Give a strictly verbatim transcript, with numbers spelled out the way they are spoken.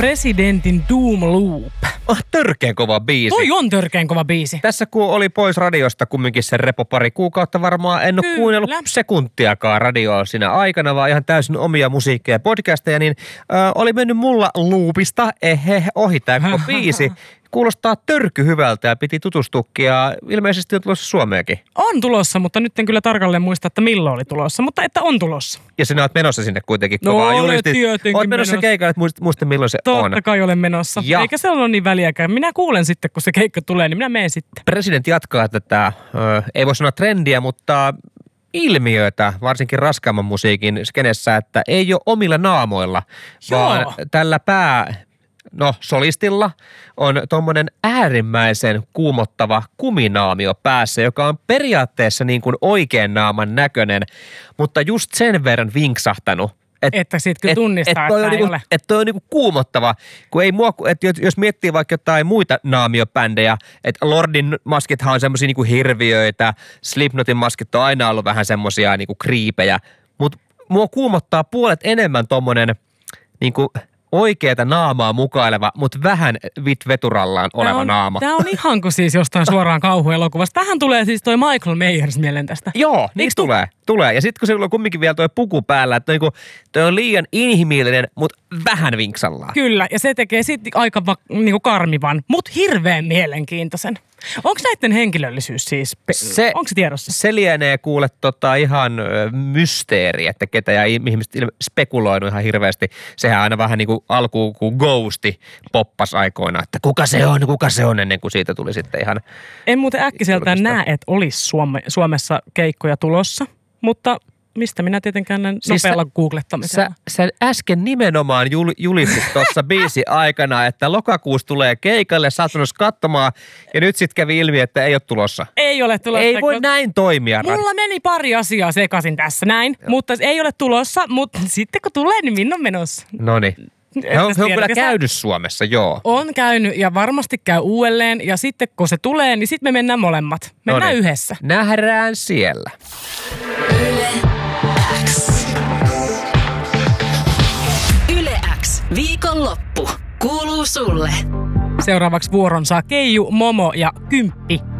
Presidentin Doom Loop. Oh, törkeän kova biisi. Toi on törkeän kova biisi. Tässä kun oli pois radiosta kumminkin se repo pari kuukautta varmaan, en ole Kyllä. kuunnellut sekuntiakaan radioa siinä aikana, vaan ihan täysin omia musiikkeja ja podcasteja, niin äh, oli mennyt mulla loopista ehe, ohi tää koko biisi. Kuulostaa törky hyvältä ja piti tutustuakin ja ilmeisesti on tulossa Suomeenkin. On tulossa, mutta nyt en kyllä tarkalleen muista, että milloin oli tulossa, mutta että on tulossa. Ja sinä olet menossa sinne kuitenkin No, kovaa. olen Julistit. tietenkin Olet menossa menossa. keikalle, että muista, muista milloin se Totta on. Totta kai olen menossa. Ja. Eikä se ole niin väliäkään. Minä kuulen sitten, kun se keikka tulee, niin minä menen sitten. Presidentti jatkaa tätä, ö, ei voi sanoa trendiä, mutta ilmiötä, varsinkin raskaamman musiikin skenessä, että ei ole omilla naamoilla, Joo. vaan tällä pää... No, solistilla on tommonen äärimmäisen kuumottava kuminaamio päässä, joka on periaatteessa niin kuin oikean naaman näköinen, mutta just sen verran vinksahtanut. Et, että sit kyllä tunnistaa, et, et että ei niinku, ole. Että toi on niinku kuumottava, kun ei mua, että jos miettii vaikka jotain muita naamiobändejä, että Lordin maskithan on semmosia niinku hirviöitä, Slipknotin maskit on aina ollut vähän semmosia niinku kriipejä, mutta mua kuumottaa puolet enemmän tommonen niinku oikeeta naamaa mukaileva, mutta vähän vit-veturallaan oleva on, naama. Tämä on ihan kuin siis jostain suoraan kauhuelokuvasta. Tähän tulee siis toi Michael Myers mieleen tästä. Joo, niin tu- tulee. Tulee. Ja sitten kun sillä on kumminkin vielä toi puku päällä, että toi, toi on liian inhimillinen, mutta vähän vinksallaan. Kyllä, ja se tekee sitten aika va- niinku karmivan, mutta hirveän mielenkiintoisen. Onko näiden henkilöllisyys siis, Se, onko se tiedossa? Se lienee kuule tota ihan ö, mysteeri, että ketä ja ihmiset spekuloinut ihan hirveästi. Sehän aina vähän niin kuin alkuun kuin ghosti poppas aikoina, että kuka se on, kuka se on, ennen kuin siitä tuli sitten ihan... En muuten äkkiseltään näe, että olisi Suome- Suomessa keikkoja tulossa, mutta mistä minä tietenkään näin Siis nopealla sä- googlettamisella. Sä, sä äsken nimenomaan jul, julistit tuossa biisi aikana, että lokakuussa tulee keikalle, sä oot menossa katsomaan ja nyt sitten kävi ilmi, että ei ole tulossa. Ei ole tulossa. Ei voi näin toimia. Mulla meni pari asiaa sekaisin tässä näin, mutta ei ole tulossa, mutta sitten kun tulee, niin minne on menossa? Noniin. He on, he on kyllä käynyt Suomessa, joo. On käynyt ja varmasti käy uudelleen ja sitten kun se tulee, niin sitten me mennään molemmat. Mennään Noniin. yhdessä. Nähdään siellä. Yle X. Yle X. Viikonloppu. Kuuluu sulle. Seuraavaksi vuoron saa Keiju, Momo ja Kymppi.